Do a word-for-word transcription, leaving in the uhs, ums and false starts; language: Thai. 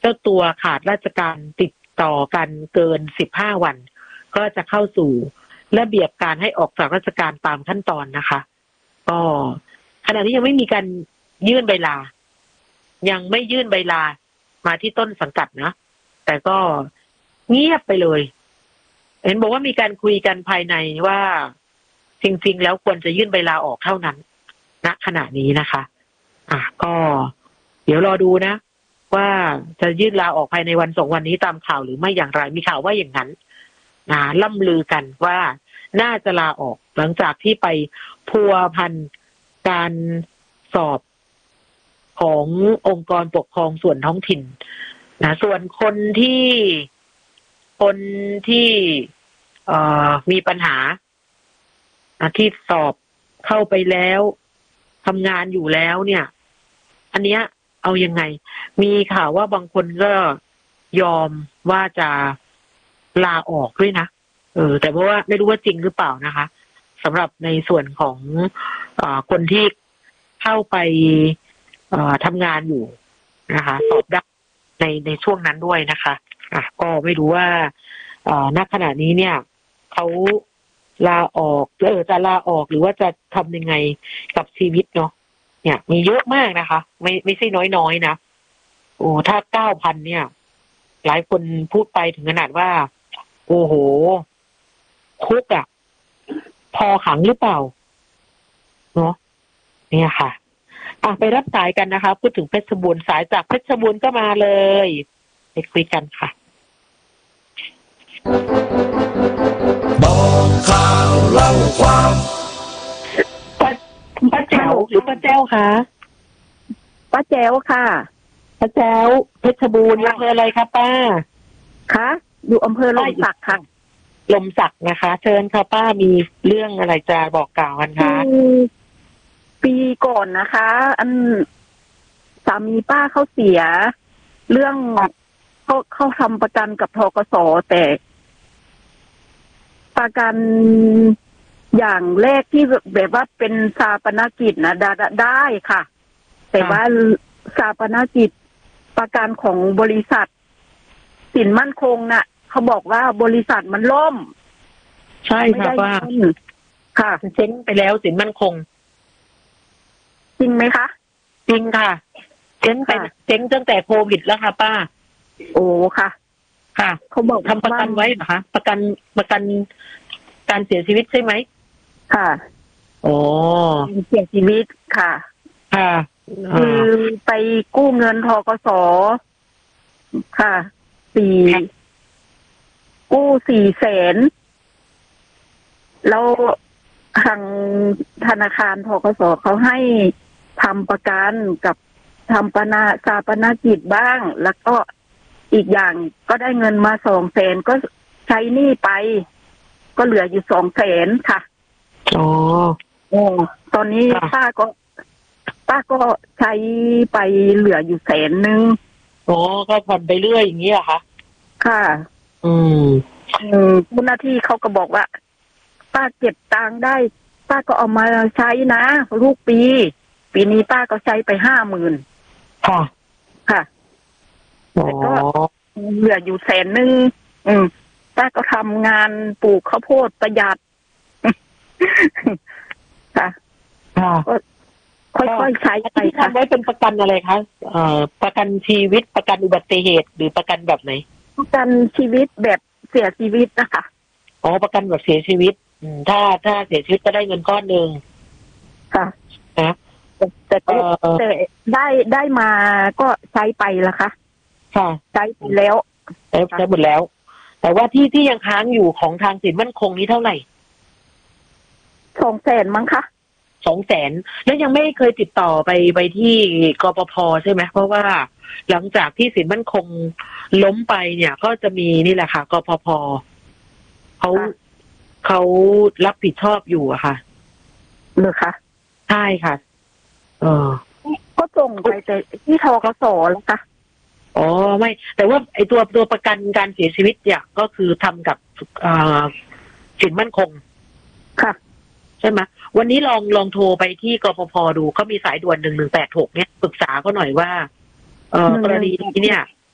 จ้าตัวขาดราชการติดต่อกันเกินสิบห้าวันก็จะเข้าสู่ระเบียบการให้ออกจากราชการตามขั้นตอนนะคะก็ขณะนี้ยังไม่มีการยื่นใบลายังไม่ยื่นใบลามาที่ต้นสังกัดนะแต่ก็เงียบไปเลยเห็นบอกว่ามีการคุยกันภายในว่าจริงๆแล้วควรจะยื่นใบลาออกเท่านั้นณขณะนี้นะคะอ่ะก็เดี๋ยวรอดูนะว่าจะยื่นลาออกภายในวันสองวันนี้ตามข่าวหรือไม่อย่างไรมีข่าวว่าอย่างนั้นนะล่ำลือกันว่าน่าจะลาออกหลังจากที่ไปพัวพันการสอบขององค์กรปกครองส่วนท้องถิ่นนะส่วนคนที่คนที่เอ่อมีปัญหาที่สอบเข้าไปแล้วทำงานอยู่แล้วเนี่ยอันเนี้ยเอายังไงมีข่าวว่าบางคนก็ยอมว่าจะลาออกด้วยนะเออแต่เพราะว่าไม่รู้ว่าจริงหรือเปล่านะคะสำหรับในส่วนของเอ่อคนที่เข้าไปเอ่อทำงานอยู่นะคะสอบได้ในในช่วงนั้นด้วยนะคะอ่ะก็ไม่รู้ว่าเอ่อณขณะนี้เนี่ยเขาลาออกเออจะลาออกหรือว่าจะทำยังไงกับชีวิตเนาะเนี่ยมีเยอะมากนะคะไม่ไม่ใช่น้อยๆนะโอ้ถ้าเก้าพันเนี่ยหลายคนพูดไปถึงขนาดว่าโอ้โหคุกอ่ะพอขังหรือเปล่าเนาะเนี่ยค่ะอ่ะไปรับสายกันนะคะพูดถึงเพชรบูรณ์สายจากเพชรบูรณ์ก็มาเลยไปคุยกันค่ะบอกข่าวเล่าความป้าป้าแจ๋วหรือป้าแจ้วคะป้าแจ๋วค่ะป้าแจ๋วเพชรบูรณ์อำเภออะไรคะป้าคะอยู่อำเภอลมศักดิ์ค่ะลมศักดิ์นะคะเชิญค่ะป้ามีเรื่องอะไรจะบอกกล่าวกันคะปีก่อนนะคะอันสามีป้าเขาเสียเรื่องเขาเขาทำประกันกับธกสแต่ประกันอย่างแรกที่แบบว่าเป็นชาปนกิจนะได้ค่ะแต่ว่าชาปนกิจประกันของบริษัทสินมั่นคงน่ะเขาบอกว่าบริษัทมันล่มใช่ค่ะป้าค่ะเจ๊งไปแล้วสินมั่นคงจริงไหมคะจริงค่ะเจ๊งไปเจ๊งตั้งแต่โควิดแล้วค่ะป้าโอ้ค่ะค่ะเขาบอกทำประกันไว้เหรอคะประกันประกันการเสียชีวิตใช่ไหมค่ะโอ้เสียชีวิตค่ะค่ะคือไปกู้เงินธกสค่ะสี่กู้สี่แสนแล้วทางธนาคารธกสเขาให้ทำประกันกับทำปนาชาปนกิจบ้างแล้วก็อีกอย่างก็ได้เงินมาสองแสนก็ใช้หนี้ไปก็เหลืออยู่สองแสนค่ะอ๋อโอ้ตอนนี้ป้าก็ป้าก็ใช้ไปเหลืออยู่แสนนึงอ๋อก็ผ่อนไปเรื่อยอย่างนี้เหรอคะค่ะอืมอืมเจ้าหน้าที่เขาก็บอกว่าป้าเก็บตังค์ได้ป้าก็เอามาใช้นะลูกปีปีนี้ป้าก็ใช้ไปห้าหมื่นค่ะค่ะแต่ก็เหลืออยู่แสนนึงอืมป้าก็ทำงานปลูกข้าวโพดประหยัดค่ะก็ค่อยๆใช้ไปค่ะทำไว้เป็นประกันอะไรคะเอ่อประกันชีวิตประกันอุบัติเหตุหรือประกันแบบไหนประกันชีวิตแบบเสียชีวิตนะคะอ๋อประกันแบบเสียชีวิตอืมถ้าถ้าเสียชีวิตก็ได้เงินก้อนหนึ่งค่ะนะแต่แต่ได้ได้มาก็ใช้ไปละค่ะค่ะใช้ไปแล้วใช้ใช้หมดแล้วแต่ว่าที่ที่ยังค้างอยู่ของทางสินมั่นคงนี้เท่าไหร่สองแสนมั้งคะสองแสนแล้วยังไม่เคยติดต่อไปไปที่กปภใช่ไหมเพราะว่าหลังจากที่สินมั่นคงล้มไปเนี่ยก็จะมีนี่แหละค่ะกปภเขาเขารับผิดชอบอยู่อะค่ะหรือคะใช่ค่ะเออก็ส่งไปแต่ที่ธกสแล้วค่ะอ๋อไม่แต่ว่าไอตัวตัวประกันการเสียชีวิตเนี่ยก็คือทำกับอ่าสินมั่นคงค่ะใช่ไหมวันนี้ลองลองโทรไปที่กปภดูเขามีสายด่วนหนึ่งหนึ่งแปดหกเนี่ยปรึกษาเขาหน่อยว่าเออกรณีนี้เนี่ย